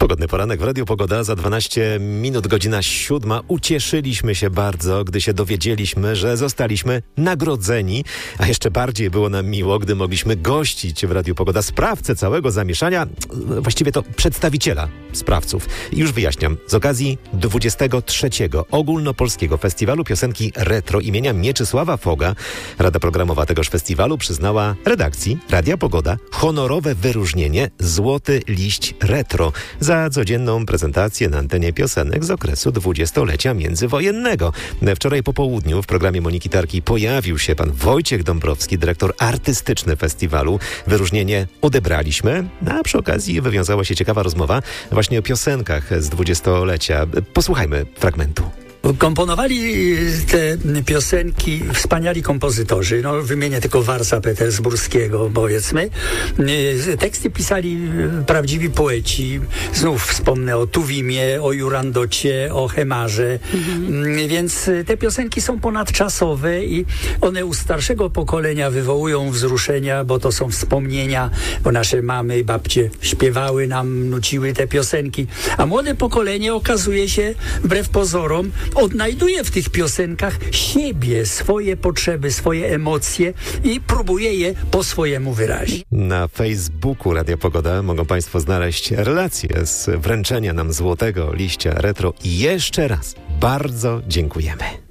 Pogodny poranek w Radiu Pogoda. Za 12 minut, godzina 7. Ucieszyliśmy się bardzo, gdy się dowiedzieliśmy, że zostaliśmy nagrodzeni. A jeszcze bardziej było nam miło, gdy mogliśmy gościć w Radiu Pogoda sprawcę całego zamieszania, właściwie to przedstawiciela sprawców. I już wyjaśniam, z okazji 23. Ogólnopolskiego Festiwalu Piosenki Retro imienia Mieczysława Foga Rada Programowa tegoż festiwalu przyznała redakcji Radia Pogoda honorowe wyróżnienie Złoty Liść Retro za codzienną prezentację na antenie piosenek z okresu dwudziestolecia międzywojennego. Wczoraj po południu w programie Moniki Tarki pojawił się pan Wojciech Dąbrowski, dyrektor artystyczny festiwalu. Wyróżnienie odebraliśmy, a przy okazji wywiązała się ciekawa rozmowa właśnie o piosenkach z dwudziestolecia. Posłuchajmy fragmentu. Komponowali te piosenki wspaniali kompozytorzy. Wymienię tylko Warsa Petersburskiego, powiedzmy. Teksty pisali prawdziwi poeci. Znów wspomnę o Tuwimie, o Jurandocie, o Hemarze. Więc te piosenki są ponadczasowe i one u starszego pokolenia wywołują wzruszenia, bo to są wspomnienia, bo nasze mamy i babcie śpiewały nam, nuciły te piosenki. A młode pokolenie, okazuje się, wbrew pozorom, odnajduje w tych piosenkach siebie, swoje potrzeby, swoje emocje i próbuje je po swojemu wyrazić. Na Facebooku Radia Pogoda mogą państwo znaleźć relację z wręczenia nam Złotego Liścia Retro i jeszcze raz bardzo dziękujemy.